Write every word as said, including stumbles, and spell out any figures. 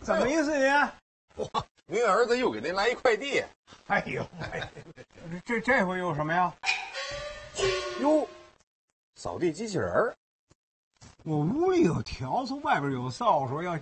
怎么意思您？ 哇，您儿子又给您来一快递。 哎呦，这这回有什么呀？ 哟，扫地机器人儿。 我屋里有笤帚，外边有扫帚，要